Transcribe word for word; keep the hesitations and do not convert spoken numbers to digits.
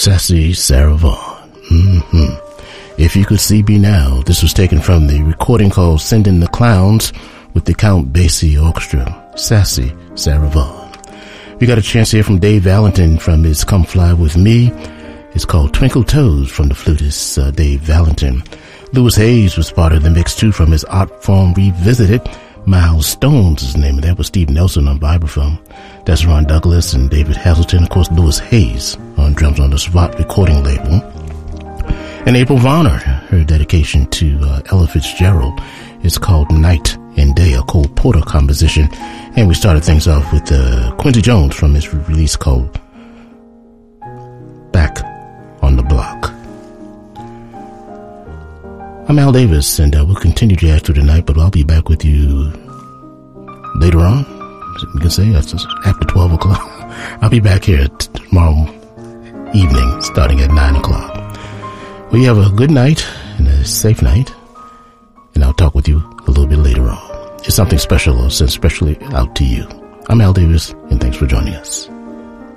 Sassy Sarah Vaughan. Mm-hmm. If You Could See Me Now. This was taken from the recording called Sending the Clowns with the Count Basie Orchestra. Sassy Sarah Vaughan. We got a chance to hear from Dave Valentin from his Come Fly With Me. It's called Twinkle Toes from the flutist uh, Dave Valentin. Louis Hayes was part of the mix too from his Art Form Revisited. Miles Stones is the name of that, with Steve Nelson on vibraphone. That's Ron Douglas and David Hazelton. Of course, Louis Hayes on drums on the Swat recording label. And April Varner, her dedication to uh, Ella Fitzgerald. It's called Night and Day, a Cole Porter composition. And we started things off with uh, Quincy Jones from his release called Back on the Block. I'm Al Davis, and uh, we'll continue to after tonight, but I'll be back with you later on. You can say after twelve o'clock. I'll be back here t- tomorrow evening, starting at nine o'clock. Well, you have a good night and a safe night, and I'll talk with you a little bit later on. It's something special, sent specially out to you. I'm Al Davis, and thanks for joining us.